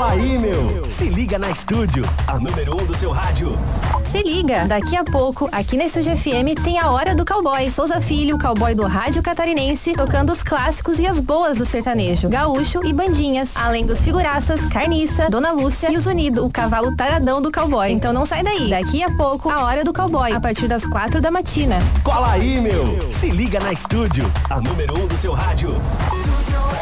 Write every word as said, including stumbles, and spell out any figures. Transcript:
Cola aí, meu. Se liga na Estúdio, a número um do seu rádio. Se liga, daqui a pouco, aqui na Estúdio F M tem a Hora do Cowboy. Souza Filho, cowboy do rádio catarinense, tocando os clássicos e as boas do sertanejo, gaúcho e bandinhas. Além dos figuraças, Carniça, Dona Lúcia e os Unidos, o cavalo taradão do cowboy. Então não sai daí, daqui a pouco, a Hora do Cowboy, a partir das quatro da matina. Cola aí, meu. Se liga na Estúdio, a número um do seu rádio.